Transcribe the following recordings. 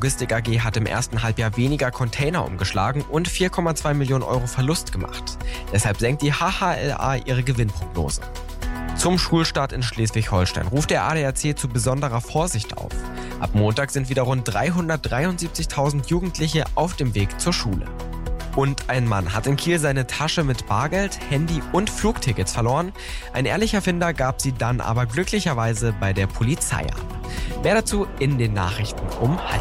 Logistik AG hat im ersten Halbjahr weniger Container umgeschlagen und 4,2 Millionen Euro Verlust gemacht. Deshalb senkt die HHLA ihre Gewinnprognose. Zum Schulstart in Schleswig-Holstein ruft der ADAC zu besonderer Vorsicht auf. Ab Montag sind wieder rund 373.000 Jugendliche auf dem Weg zur Schule. Und ein Mann hat in Kiel seine Tasche mit Bargeld, Handy und Flugtickets verloren. Ein ehrlicher Finder gab sie dann aber glücklicherweise bei der Polizei ab. Mehr dazu in den Nachrichten um 12:30.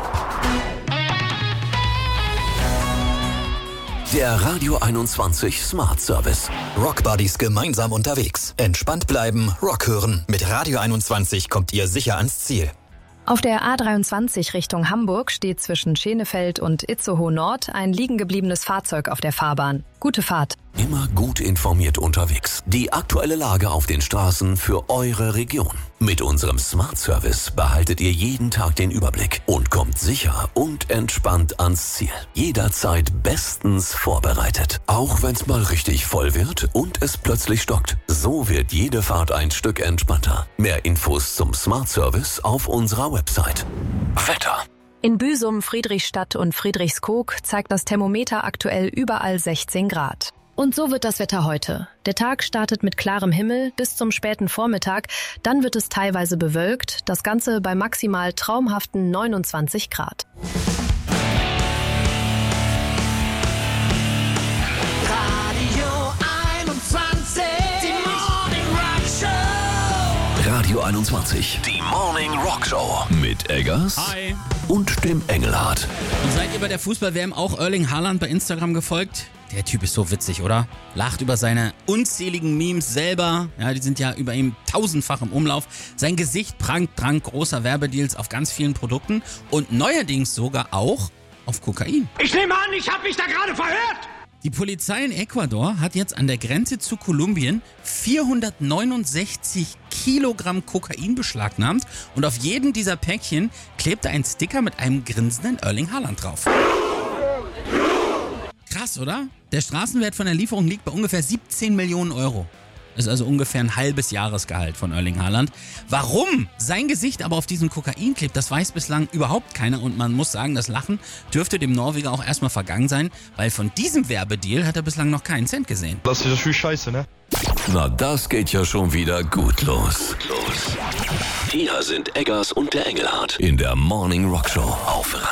Der Radio 21 Smart Service. Rock Buddies gemeinsam unterwegs. Entspannt bleiben, Rock hören. Mit Radio 21 kommt ihr sicher ans Ziel. Auf der A23 Richtung Hamburg steht zwischen Schenefeld und Itzehoe Nord ein liegengebliebenes Fahrzeug auf der Fahrbahn. Gute Fahrt. Immer gut informiert unterwegs. Die aktuelle Lage auf den Straßen für eure Region. Mit unserem Smart Service behaltet ihr jeden Tag den Überblick und kommt sicher und entspannt ans Ziel. Jederzeit bestens vorbereitet. Auch wenn's mal richtig voll wird und es plötzlich stockt. So wird jede Fahrt ein Stück entspannter. Mehr Infos zum Smart Service auf unserer Website. Wetter. In Büsum, Friedrichstadt und Friedrichskoog zeigt das Thermometer aktuell überall 16 Grad. Und so wird das Wetter heute. Der Tag startet mit klarem Himmel bis zum späten Vormittag. Dann wird es teilweise bewölkt. Das Ganze bei maximal traumhaften 29 Grad. Radio 21, die Morning Rock Show. Radio 21, die Morning Rock Show. Mit Eggers. Hi. Und dem Engelhardt. Und seid ihr bei der Fußball-WM auch Erling Haaland bei Instagram gefolgt? Der Typ ist so witzig, oder? Lacht über seine unzähligen Memes selber. Ja, die sind ja über ihm tausendfach im Umlauf. Sein Gesicht prangt dank großer Werbedeals auf ganz vielen Produkten und neuerdings sogar auch auf Kokain. Ich nehme an, ich habe mich da gerade verhört. Die Polizei in Ecuador hat jetzt an der Grenze zu Kolumbien 469 Kilogramm Kokain beschlagnahmt und auf jedem dieser Päckchen klebte ein Sticker mit einem grinsenden Erling Haaland drauf. Krass, oder? Der Straßenwert von der Lieferung liegt bei ungefähr 17 Millionen Euro. Das ist also ungefähr ein halbes Jahresgehalt von Erling Haaland. Warum sein Gesicht aber auf diesem Kokain klebt, das weiß bislang überhaupt keiner. Und man muss sagen, das Lachen dürfte dem Norweger auch erstmal vergangen sein, weil von diesem Werbedeal hat er bislang noch keinen Cent gesehen. Das ist natürlich scheiße, ne? Na, das geht ja schon wieder gut los. Hier sind Eggers und der Engelhardt in der Morning Rock Show auf